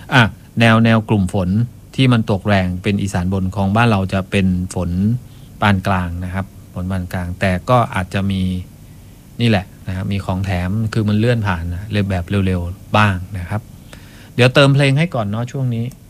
แนวกลุ่มฝนที่มันตกแรงเป็นอีสานบนของบ้านเราจะเป็นฝนปานกลางนะครับฝนปานกลางแต่ก็อาจจะมีนี่แหละนะครับมีของแถมคือมันเลื่อนผ่านนะแบบเร็วๆบ้างนะครับเดี๋ยวเติมเพลงให้ก่อนเนาะช่วงนี้